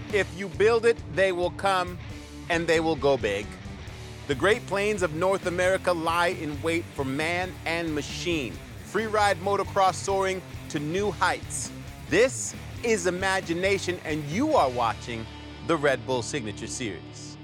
If you build it, they will come, and they will go big. The Great Plains of North America lie in wait for man and machine. Free-ride motocross soaring to new heights. This is imagination, and you are watching the Red Bull Signature Series.